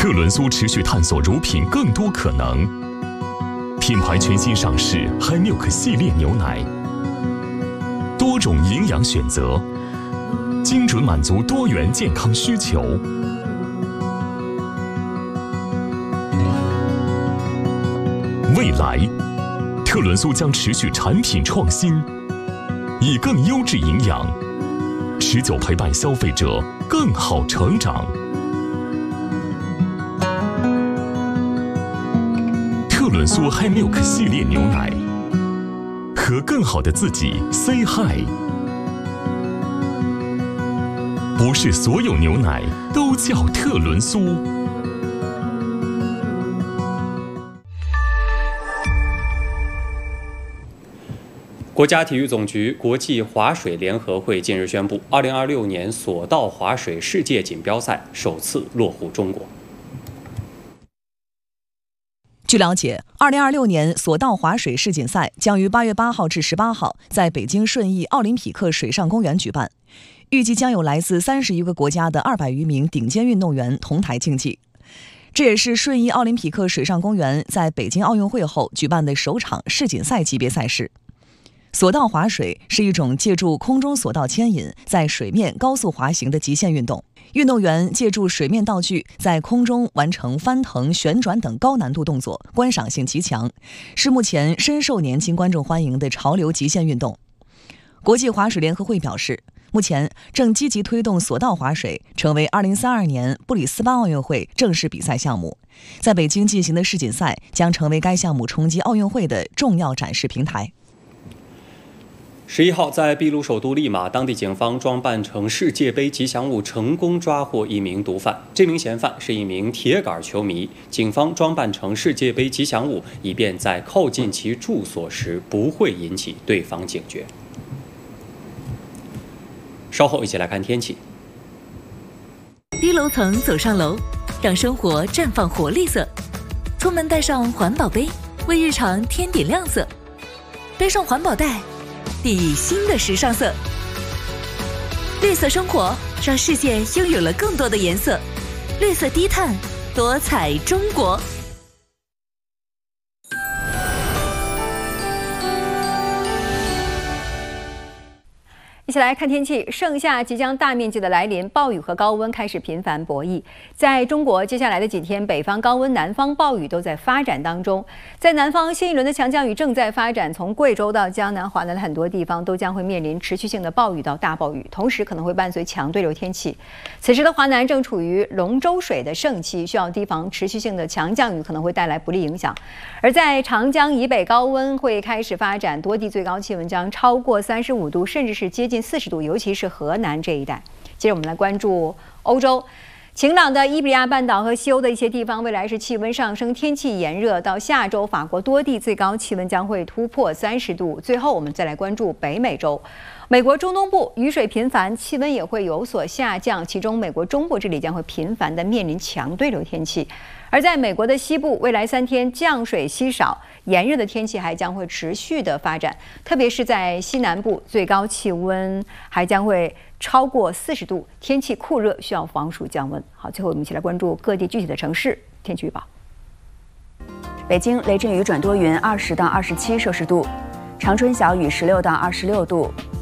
特仑苏持续探索乳品更多可能。品牌全新上市 Hi Milk 系列牛奶，多种营养选择，精准满足多元健康需求。未来，特仑苏将持续产品创新，以更优质营养，持久陪伴消费者更好成长。特仑苏 Hi Milk 系列牛奶，和更好的自己 say hi。不是所有牛奶都叫特仑苏。 国家体育总局国际滑水联合会近日宣布，2026年索道滑水世界锦标赛首次落户中国。 据了解，2026年索道滑水世锦赛将于8月8号至18号在北京顺义奥林匹克水上公园举办，预计将有来自30余个国家的200余名顶尖运动员同台竞技。这也是顺义奥林匹克水上公园在北京奥运会后举办的首场世锦赛级别赛事。索道滑水是一种借助空中索道牵引在水面高速滑行的极限运动，运动员借助水面道具在空中完成翻腾、旋转等高难度动作，观赏性极强，是目前深受年轻观众欢迎的潮流极限运动。国际滑水联合会表示，目前正积极推动索道滑水成为2032年布里斯班奥运会正式比赛项目，在北京进行的世锦赛将成为该项目冲击奥运会的重要展示平台。 11号，在秘鲁首都利马，当地警方装扮成世界杯吉祥物，成功抓获一名毒贩。这名嫌犯是一名铁杆球迷，警方装扮成世界杯吉祥物，以便在靠近其住所时不会引起对方警觉。稍后一起来看天气。 低楼层走上楼，让生活绽放活力色。出门带上环保杯，为日常添点亮色。背上环保袋，砥砺新的时尚色。绿色生活，让世界拥有了更多的颜色。绿色低碳，多彩中国。 一起来看天气，盛夏即将大面积的来临，暴雨和高温开始频繁博弈。在中国接下来的几天，北方高温、南方暴雨都在发展当中。在南方，新一轮的强降雨正在发展，从贵州到江南、华南的很多地方都将会面临持续性的暴雨到大暴雨，同时可能会伴随强对流天气。此时的华南正处于龙舟水的盛期，需要提防持续性的强降雨可能会带来不利影响。而在长江以北，高温会开始发展，多地最高气温将超过35度，甚至是接近40度，尤其是河南这一带。接着我们来关注欧洲。晴朗的伊比利亚半岛和西欧的一些地方，未来是气温上升，天气炎热。到下周，法国多地最高气温将会突破30度。最后，我们再来关注北美洲。美国中东部雨水频繁，气温也会有所下降，其中美国中部这里将会频繁地面临强对流天气。而在美国的西部，未来3天降水稀少，炎热的天气还将会持续的发展，特别是在西南部，最高气温还将会超过40度，天气酷热，需要防暑降温。好，最后我们一起来关注各地具体的城市天气预报。 北京雷阵雨转多云，20到27摄氏度；长春小雨，16到26度；